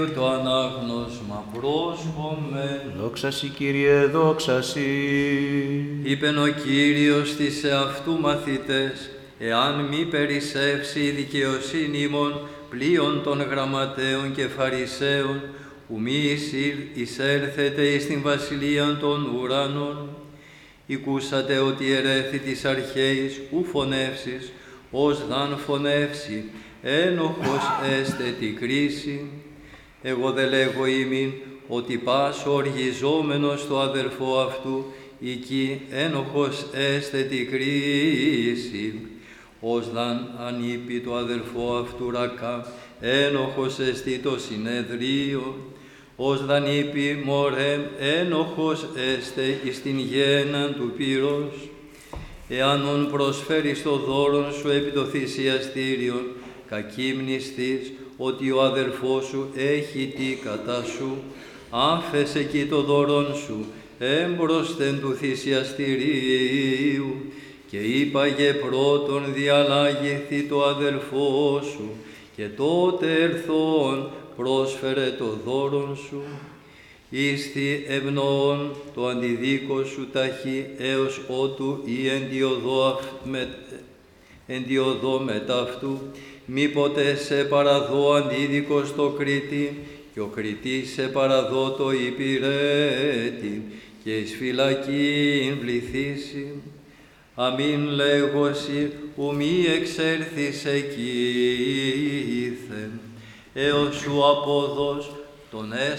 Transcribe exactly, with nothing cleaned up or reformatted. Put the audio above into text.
Το ανάγνωσμα πρόσχομαι. Δόξα Συ, Κύριε, δόξα Συ. Είπεν ο Κύριος στις εαυτού μαθητές, εάν μη περισσεύσει η δικαιοσύνη ημών πλοίων των γραμματέων και φαρισαίων, ου μη εισέρθετε εις την βασιλεία των ουρανών. Οικούσατε ότι ερέθη της αρχαίης ου φωνεύσεις, ως δαν φωνεύσει, ένοχος έστε τη κρίση. Εγώ δε λέγω ημίν, ότι πας οργιζόμενος το αδερφό αυτού, εκεί ένοχος έστε τη κρίση. Ως δαν αν είπε το αδερφό αυτού ρακά, ένοχος εστί το συνεδρίο. Ως δαν είπε μωρέμ, ένοχος έστε εις την γέναν του πύρος. Εάν ον προσφέρεις το δώρον σου επί το θυσιαστήριον, κακή μνηστής, ότι ο αδερφός σου έχει τι κατά σου, άφες εκεί το δώρον σου, έμπροσθεν του θυσιαστηρίου, και είπαγε πρώτον διαλάγηθη το αδελφό σου, και τότε ερθών πρόσφερε το δώρον σου. Ίστη ευνοών το αντιδίκο σου ταχύ, έως ότου ή εντιοδό με, εντιοδό μετά αυτού, μήποτε σε παραδώ αντίδικο στο Κρήτη, και ο Κρητής σε παραδώ το υπηρέτη, και εις φυλακήν βληθήσει. Αμήν λέγωσι, ου μη εξέρθεις εκείθεν, έως σου απόδος τον έσ